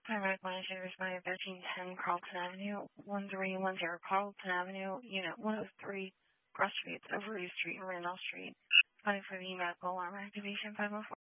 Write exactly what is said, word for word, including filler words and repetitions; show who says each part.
Speaker 1: Paramount Manager is by thirteen ten Carlton Avenue, one three one zero Carlton Avenue, Unit one oh three, Cross Streets, Overview Street, Randolph Street. Calling for the medical alarm activation five oh four.